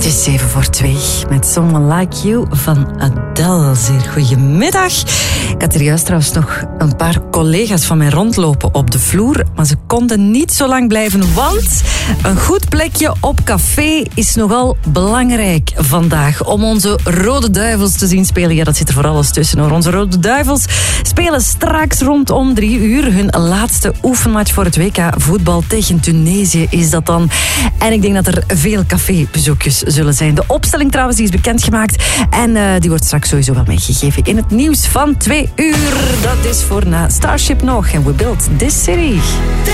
is 7:02 met Someone Like You van Adele. Zeer goedemiddag. Ik had er juist trouwens nog een paar collega's van mij rondlopen op de vloer, maar ze konden niet zo lang blijven, want een goed plekje op café is nogal belangrijk vandaag om onze Rode Duivels te zien spelen. Ja, dat zit er voor alles tussen hoor. Onze Rode Duivels spelen straks rondom 3 uur hun laatste oefenmatch voor het WK voetbal tegen Tunesië is dat dan. En ik denk dat er veel cafébezoekjes zullen zijn. De opstelling trouwens, die is bekendgemaakt en die wordt straks sowieso wel meegegeven in het nieuws van 2 uur. Dat is voor na Starship nog en We Built This City.